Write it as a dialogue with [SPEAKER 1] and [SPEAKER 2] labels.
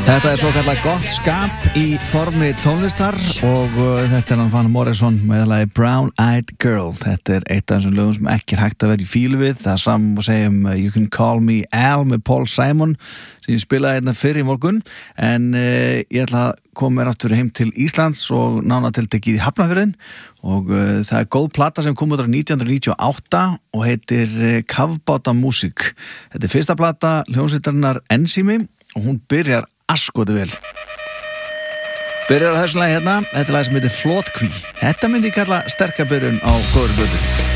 [SPEAKER 1] Þetta svo kallar gott skap í formi tónlistar og þetta hann Van Morrison með lagi Brown Eyed Girl. Þetta eitt af þessum lögum sem ekki hægt að vera í fílu við. Það saman og segjum You Can Call Me Al með Paul Simon sem ég spilaði hérna fyrr í morgun en ég ætla að koma mér aftur heim til Íslands og nána tiltekið í Hafnarfjörðinn og það góð plata sem kom út á 1998 og heitir Kafbátamúsík. Þetta fyrsta plata hljómsveitarinnar Ensími og hún byrjar askoti vel. Byrjar á þessu lagi hérna, þetta er lagi sem heitir Flótkví. Þetta myndi ég kalla sterka byrjun á góðri blötu.